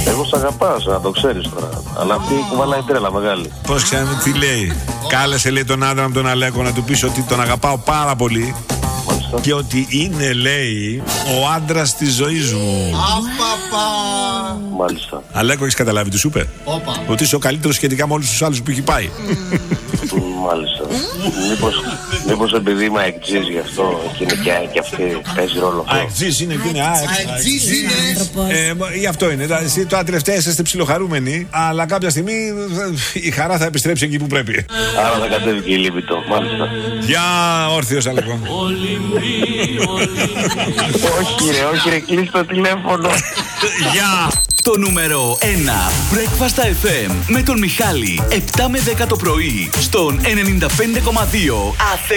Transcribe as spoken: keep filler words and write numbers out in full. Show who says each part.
Speaker 1: Εγώ σ' αγαπάω, να το ξέρεις τώρα. Αλλά αυτή κουβαλάει τρέλα μεγάλη.
Speaker 2: Πώς ξέρετε τι λέει? Κάλεσε, λέει, τον άντρα μου τον Αλέκο να του πεις ότι τον αγαπάω πάρα πολύ.
Speaker 1: Μάλιστα.
Speaker 2: Και ότι είναι, λέει, ο άντρας της ζωής μου.
Speaker 3: Απαπα.
Speaker 1: Μάλιστα.
Speaker 2: Αλέκο, έχεις καταλάβει τι σου είπε?
Speaker 3: Όπα.
Speaker 2: Ότι είσαι ο καλύτερος σχετικά με όλους τους άλλους που έχει πάει.
Speaker 1: Μάλιστα. Μήπως, μήπως επειδή είμαι αεκτζής γι' αυτό και είναι και, και αυτή παίζει ρόλο αυτό.
Speaker 2: Αεκτζής είναι και είναι
Speaker 3: Αεκτζής είναι.
Speaker 2: Ε, γι' αυτό είναι. Τα- Εσύ τώρα τελευταία είστε ψιλοχαρούμενοι, αλλά κάποια στιγμή ε, η χαρά θα επιστρέψει εκεί που πρέπει.
Speaker 1: Άρα θα κατέβει και η λίπητο. Μάλιστα.
Speaker 2: Γεια, όρθιος Αλέκο.
Speaker 1: Όχι ρε, όχι ρε, κλείς το τηλέφωνο.
Speaker 2: Γεια.
Speaker 4: Το νούμερο ένα Breakfast εφ εμ με τον Μιχάλη επτά με δέκα το πρωί στον ενενήντα πέντε κόμμα δύο.